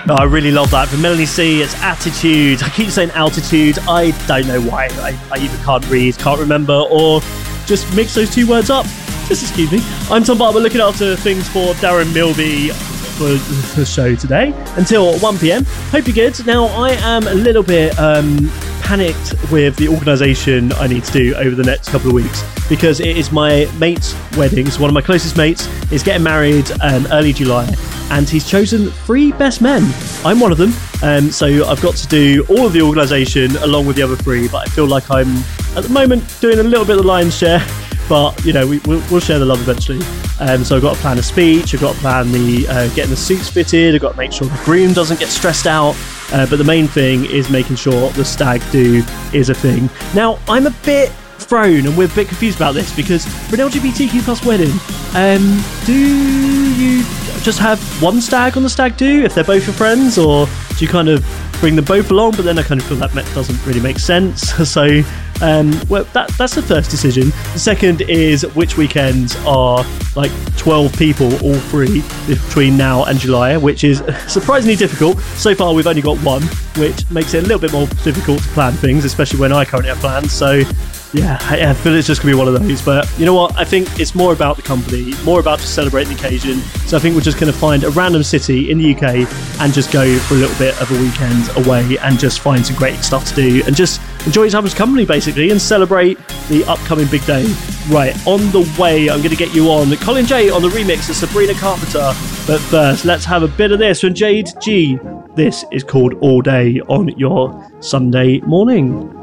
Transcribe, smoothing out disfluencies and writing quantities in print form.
Oh, I really love that. From Melanie C, it's Attitude. I keep saying Altitude. I don't know why. I either can't read, can't remember, or just mix those two words up. Just excuse me. I'm Tom Barber, looking after things for Darren Milby for the show today until 1 p.m. Hope you're good. Now, I am a little bit panicked with the organisation I need to do over the next couple of weeks, because it is my mate's wedding. So one of my closest mates is getting married early July, and he's chosen 3 best men. I'm one of them, so I've got to do all of the organisation along with the other 3, but I feel like I'm at the moment doing a little bit of the lion's share. But, you know, we'll share the love eventually. So I've got to plan a speech, I've got to plan the getting the suits fitted, I've got to make sure the groom doesn't get stressed out. But the main thing is making sure the stag do is a thing. Now, I'm a bit thrown and we're a bit confused about this, because for an LGBTQ plus wedding, do you just have one stag on the stag do if they're both your friends, or do you kind of bring them both along? But then I kind of feel that doesn't really make sense. So well, that's the first decision. The second is which weekends are like 12 people, all 3, between now and July, which is surprisingly difficult. So far we've only got 1, which makes it a little bit more difficult to plan things, especially when I currently have plans. So yeah, I feel it's just going to be one of those. But you know what? I think it's more about the company, more about just celebrating the occasion. So I think we're just going to find a random city in the UK and just go for a little bit of a weekend away and just find some great stuff to do and just enjoy each other's company, basically, and celebrate the upcoming big day. Right, on the way, I'm going to get you on Colin J on the remix of Sabrina Carpenter. But first, let's have a bit of this from Jade G. This is called All Day on your Sunday morning.